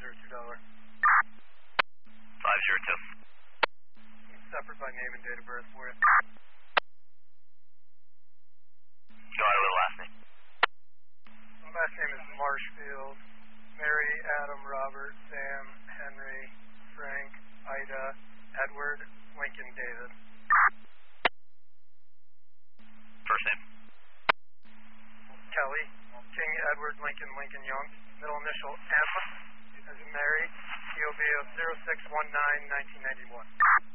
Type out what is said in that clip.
$502. 502. Separate by name and date of birth for you. Go ahead with the last name. Last name is Marshfield. Mary, Adam, Robert, Sam, Henry, Frank, Ida, Edward, Lincoln, David. First name. Kelly, King, Edward, Lincoln, Lincoln, Young. Middle initial M as in Mary. POB of 0619-1991.